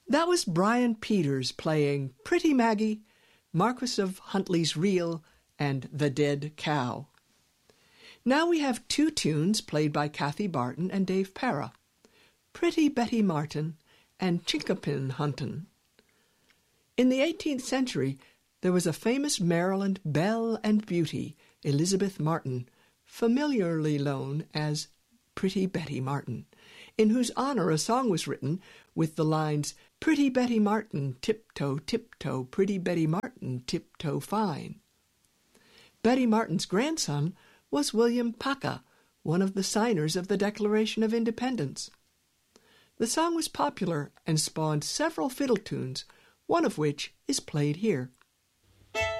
That was Brian Peters playing Pretty Maggie, Marquis of Huntley's Reel, and The Dead Cow. Now we have two tunes played by Kathy Barton and Dave Para, Pretty Betty Martin and Chinkapin Huntin. In the 18th century, there was a famous Maryland belle and beauty, Elizabeth Martin, familiarly known as Pretty Betty Martin, in whose honor a song was written with the lines, Pretty Betty Martin, tiptoe, tiptoe, Pretty Betty Martin, tiptoe fine. Betty Martin's grandson was William Paca, one of the signers of the Declaration of Independence. The song was popular and spawned several fiddle tunes, one of which is played here.